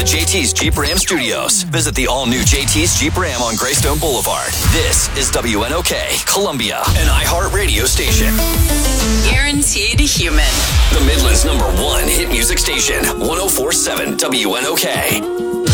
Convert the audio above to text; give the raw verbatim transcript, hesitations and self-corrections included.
the J T's Jeep Ram Studios. Visit the all-new J T's Jeep Ram on Greystone Boulevard. This is W N O K, Columbia, an iHeartRadio station. Guaranteed human. The Midland's number one hit music station, one oh four point seven W N O K.